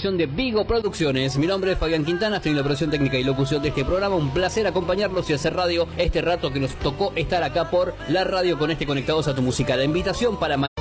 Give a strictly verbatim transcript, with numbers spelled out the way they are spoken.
información de Vigo Producciones. Mi nombre es Fabián Quintana, estoy en la producción técnica y locución de este programa. Un placer acompañarlos y hacer radio este rato que nos tocó estar acá por la radio con este Conectados a tu Música. La invitación para